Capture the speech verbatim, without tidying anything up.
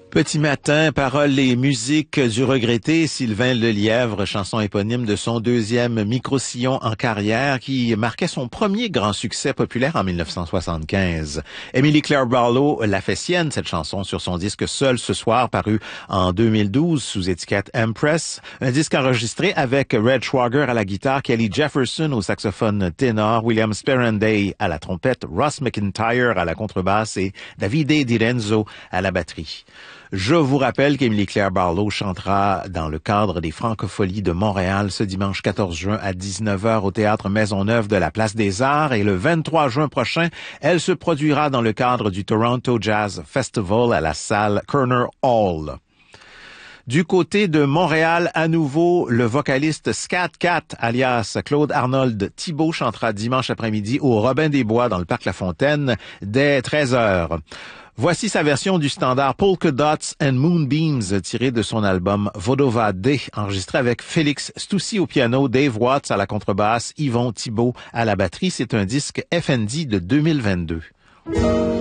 Petit matin, paroles et musique du regretté Sylvain Lelièvre, chanson éponyme de son deuxième micro-sillon en carrière qui marquait son premier grand succès populaire en mille neuf cent soixante-quinze. Emily Claire Barlow l'a fait sienne, cette chanson, sur son disque Seul ce soir, paru en deux mille douze sous étiquette Empress. Un disque enregistré avec Red Schwager à la guitare, Kelly Jefferson au saxophone ténor, William Sperenday à la trompette, Ross McIntyre à la contrebasse et Davide Di Renzo à la batterie. Je vous rappelle qu'Emily Claire Barlow chantera dans le cadre des Francopholies de Montréal ce dimanche quatorze juin à dix-neuf heures au Théâtre Maisonneuve de la Place des Arts et le vingt-trois juin prochain, elle se produira dans le cadre du Toronto Jazz Festival à la salle Kerner Hall. Du côté de Montréal, à nouveau, le vocaliste Scat Cat, alias Claude Arnold Thibault, chantera dimanche après-midi au Robin des Bois dans le Parc La Fontaine dès treize heures. Voici sa version du standard Polka Dots and Moonbeams tiré de son album Vodova D, enregistré avec Félix Stoussi au piano, Dave Watts à la contrebasse, Yvon Thibault à la batterie. C'est un disque F N D de deux mille vingt-deux.